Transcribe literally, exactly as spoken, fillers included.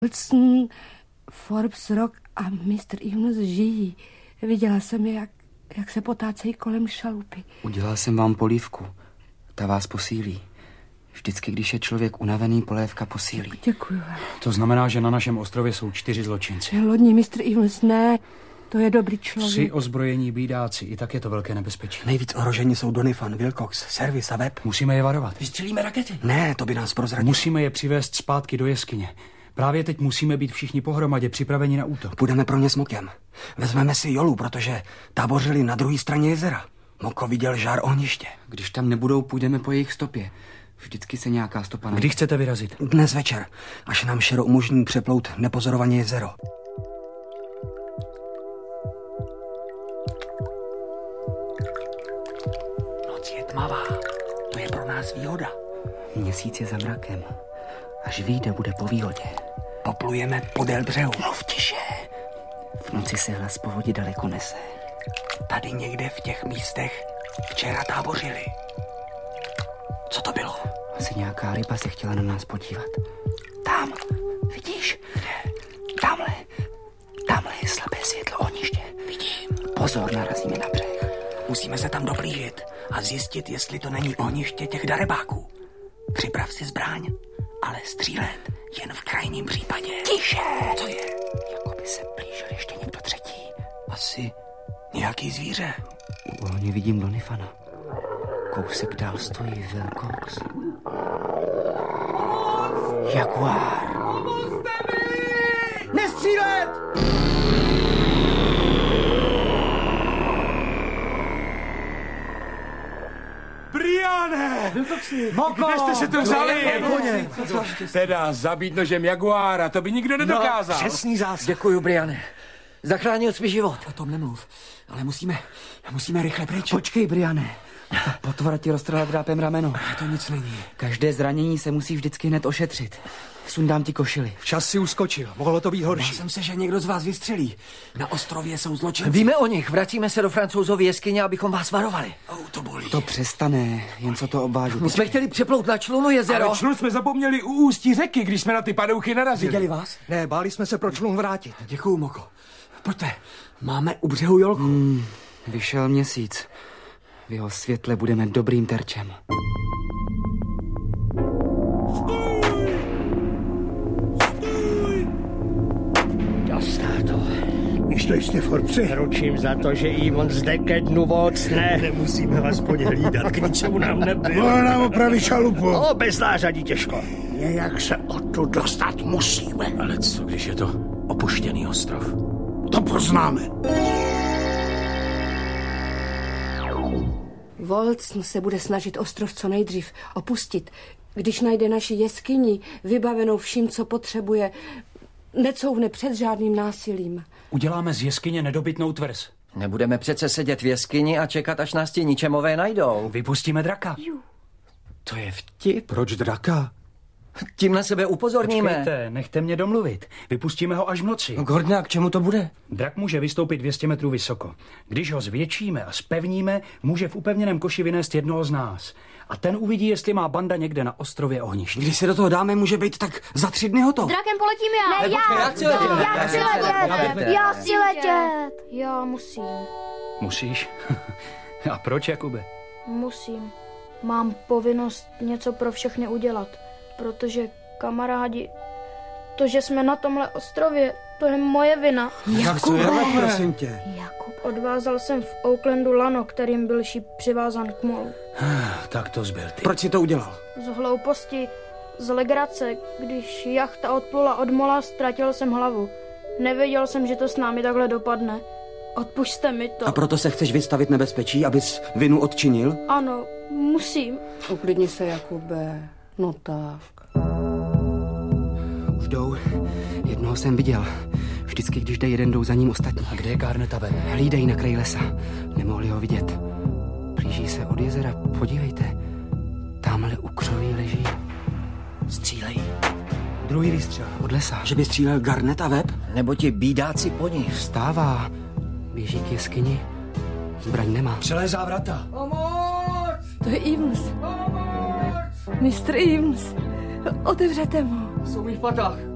Wilson, Forbes, Rock a mistr Evans žijí. Viděla jsem je, jak, jak se potácejí kolem šalupy. Udělal jsem vám polívku. Ta vás posílí. Vždycky, když je člověk unavený, polévka posílí. Děkuju. To znamená, že na našem ostrově jsou čtyři zločinci. Lodní mistr Evans, ne. To je dobrý člověk. Tři ozbrojení bídáci, i tak je to velké nebezpečí. Nejvíc ohrožení jsou Doniphan, Wilcox, Service a Webb. Musíme je varovat. Vystřelíme rakety? Ne, to by nás prozradilo. Musíme je přivést zpátky do jeskyně. Právě teď musíme být všichni pohromadě připraveni na útok. Půjdeme pro ně smokem. Vezmeme si jolu, protože tábořili na druhé straně jezera. Moko viděl žár ohniště. Když tam nebudou, půjdeme po jejich stopě. Vždycky se nějaká stopa najde. Kdy chcete vyrazit? Dnes večer, až nám Šero umožní přeplout nepozorovaně jezero. Noc je tmavá. To je pro nás výhoda. Měsíc je za mrakem. Až vyjde, bude po výhodě. Poplujeme podél břehu. Mluv tiše. V noci se hlas povodí daleko nese. Tady někde v těch místech včera tábořili. Co to bylo? Asi nějaká ryba se chtěla na nás podívat. Tam, vidíš? Kde? Tamhle. Tamhle je slabé světlo ohniště. Vidím. Pozor, narazíme na břeh. Musíme se tam doblížit a zjistit, jestli to není ohniště těch darebáků. Připrav si zbraň, ale střílet jen v krajním případě. Tiše! Co je? Jako by se blížil ještě někdo třetí. Asi nějaký zvíře. U ohně vidím Donifana. Kousek dál stojí Wilcox. Jaguár. Pomozte mi! Nestřílet! Briane! Moko! Kde jste se to vzali? Koně. Teda zabít nožem jaguára, to by nikdo nedokázal. No, přesný zásah. Děkuju, Briane. Zachránil jsi mi život. O tom nemluv, ale musíme, musíme rychle pryč. Počkej, Briane. Ta potvora ti roztrhla drápem rameno. To nic není. Každé zranění se musí vždycky hned ošetřit. Sundám ti košili. Včas si uskočil, mohlo to být horší. Bál jsem se, že někdo z vás vystřelí. Na ostrově jsou zločinci. Víme o nich, vracíme se do Francouzovy jeskyně, abychom vás varovali. Oh, to bolí. To přestane, jen co to obvážu. My jsme chtěli přeplout na člunu jezero. Ale člun jsme zapomněli u ústí řeky, když jsme na ty padouchy narazili. Viděli vás? Ne, báli jsme se pro člun vrátit. Děkuju, Moko. Pojďte, máme u břehu jolku. Hmm, vyšel měsíc. V jeho světle budeme dobrým terčem. Dostal to. Víš to jste, Forbesi? Ručím za to, že Ivan zde ke dnu vocne. Nemusíme aspoň hlídat, K ničemu nám nebylo. Mohl nám opravit šalupu. O, bez nářadí těžko. Nějak se odtud dostat musíme. Ale co, když je to opuštěný ostrov? To poznáme. Wilson se bude snažit ostrov co nejdřív opustit. Když najde naši jeskyni, vybavenou vším, co potřebuje, necouvne před žádným násilím. Uděláme z jeskyně nedobytnou tvrz. Nebudeme přece sedět v jeskyni a čekat, až nás ti ničemové najdou. Vypustíme draka. To je vtip. Proč draka? Tím na sebe upozorníme. Počkejte, nechte mě domluvit. Vypustíme ho až v noci. No, Gordona, k čemu to bude? Drak může vystoupit dvě stě metrů vysoko. Když ho zvětšíme a spevníme, může v upevněném koši vynést jednoho z nás. A ten uvidí, jestli má banda někde na ostrově ohniště. Když se do toho dáme, může být tak za tři dny hotov. Drakem poletím já. Ne, já, já chci letět. Já chci letět. Já chci letět. Já musím. Musíš? A proč, Jakube? Musím. Mám povinnost něco pro všechny udělat, protože kamarádi, to, že jsme na tomhle ostrově, to je moje vina. Jakube, prosím tě. Jakub. Odvázal jsem v Oaklandu lano, kterým byl šíp přivázan k molu. Tak to zbyl ty. Proč si to udělal? Z hlouposti, z legrace, když jachta odplula od mola, ztratil jsem hlavu. Nevěděl jsem, že to s námi takhle dopadne. Odpušťte mi to. A proto se chceš vystavit nebezpečí, abys vinu odčinil? Ano, musím. Uklidni se, Jakube. No tak. Už jdou. Jednoho jsem viděl. Vždycky, když jde jeden, jdou za ním ostatní. A kde je Garnet a Webb? Hlídají na kraji lesa. Nemohli ho vidět. Blíží se od jezera. Podívejte. Tamhle u křoví leží. Střílejí. Druhý výstřel. Od lesa. Že by střílel Garnet a Webb? Nebo ti bídáci po nich. Vstává. Běží k jeskyni. Zbraň nemá. Přelézá vrata. To je Evans. mistr Evans. Otevřete mu. Jsou mi v patách.